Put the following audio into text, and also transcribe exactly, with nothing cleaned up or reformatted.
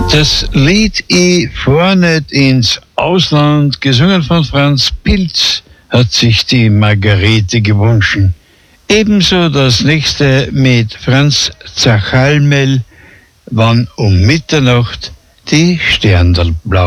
Das Lied Ich fahr nicht ins Ausland, gesungen von Franz Pilz, hat sich die Margarete gewünscht. Ebenso das nächste mit Franz Zachalmel, wann um Mitternacht die Sterndl blau